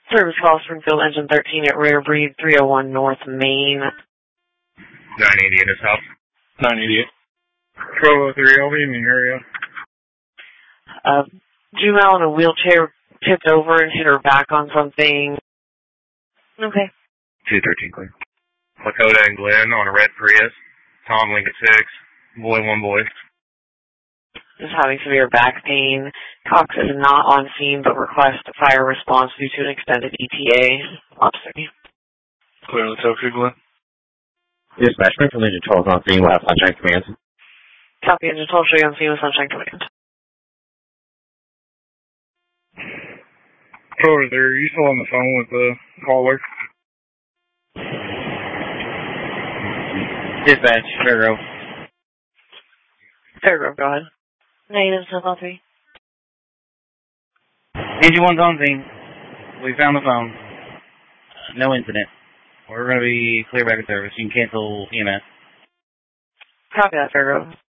Service call, Springfield Engine 13 at Rare Breed 301 North Main. 988 is house. 988. 1203, I'll be in the area. Juvenile in a wheelchair tipped over and hit her back on something. Okay. 213, clear. Lakota and Glenn on a red Prius. Tom Lincoln 6. Boy 1 boy. Is having severe back pain. Cox is not on scene but requests a fire response due to an extended ETA. Officer. Clear the Tokyo, Glenn. Dispatch, Springfield Engine 12 on scene. We'll have Sunshine Command. Copy, Engine 12, show you on scene with Sunshine Command. Over there, are you still on the phone with the caller? Dispatch, Fairgrove. Fairgrove, go ahead. Negative 703. Engine 1's on scene. We found the phone. No incident. We're going to be clear back in service. You can cancel EMS. Copy that, Fairgrove.